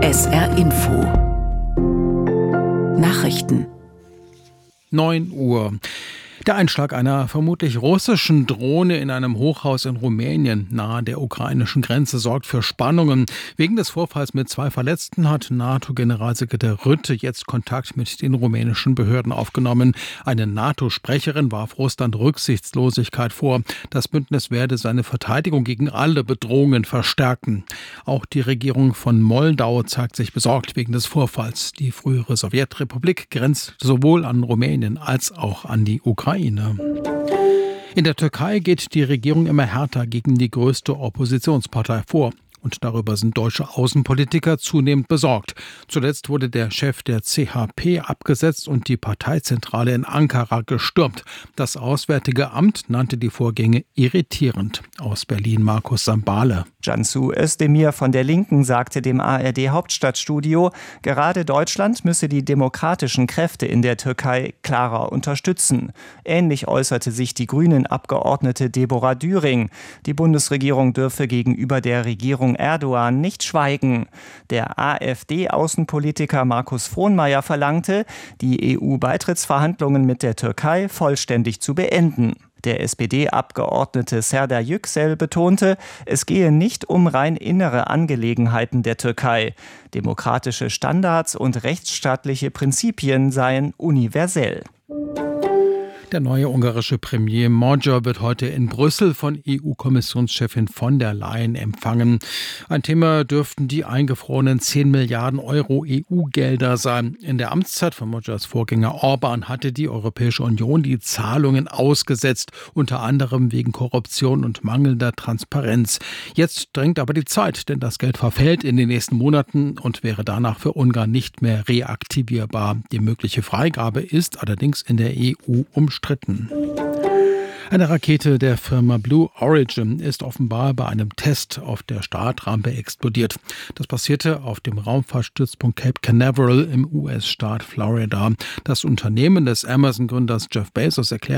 SR Info Nachrichten 9 Uhr. Der Einschlag einer vermutlich russischen Drohne in einem Hochhaus in Rumänien nahe der ukrainischen Grenze sorgt für Spannungen. Wegen des Vorfalls mit 2 Verletzten hat NATO-Generalsekretär Rutte jetzt Kontakt mit den rumänischen Behörden aufgenommen. Eine NATO-Sprecherin warf Russland Rücksichtslosigkeit vor. Das Bündnis werde seine Verteidigung gegen alle Bedrohungen verstärken. Auch die Regierung von Moldau zeigt sich besorgt wegen des Vorfalls. Die frühere Sowjetrepublik grenzt sowohl an Rumänien als auch an die Ukraine. In der Türkei geht die Regierung immer härter gegen die größte Oppositionspartei vor. Und darüber sind deutsche Außenpolitiker zunehmend besorgt. Zuletzt wurde der Chef der CHP abgesetzt und die Parteizentrale in Ankara gestürmt. Das Auswärtige Amt nannte die Vorgänge irritierend. Aus Berlin Markus Sambale. Cansu Özdemir von der Linken sagte dem ARD-Hauptstadtstudio, gerade Deutschland müsse die demokratischen Kräfte in der Türkei klarer unterstützen. Ähnlich äußerte sich die Grünen-Abgeordnete Deborah Düring. Die Bundesregierung dürfe gegenüber der Regierung Erdogan nicht schweigen. Der AfD-Außenpolitiker Markus Frohnmayer verlangte, die EU-Beitrittsverhandlungen mit der Türkei vollständig zu beenden. Der SPD-Abgeordnete Serdar Yüksel betonte, es gehe nicht um rein innere Angelegenheiten der Türkei. Demokratische Standards und rechtsstaatliche Prinzipien seien universell. Der neue ungarische Premier Magyar wird heute in Brüssel von EU-Kommissionschefin von der Leyen empfangen. Ein Thema dürften die eingefrorenen 10 Milliarden Euro EU-Gelder sein. In der Amtszeit von Magyars Vorgänger Orbán hatte die Europäische Union die Zahlungen ausgesetzt, unter anderem wegen Korruption und mangelnder Transparenz. Jetzt drängt aber die Zeit, denn das Geld verfällt in den nächsten Monaten und wäre danach für Ungarn nicht mehr reaktivierbar. Die mögliche Freigabe ist allerdings in der EU umstritten. Eine Rakete der Firma Blue Origin ist offenbar bei einem Test auf der Startrampe explodiert. Das passierte auf dem Raumfahrtstützpunkt Cape Canaveral im US-Staat Florida. Das Unternehmen des Amazon-Gründers Jeff Bezos erklärt,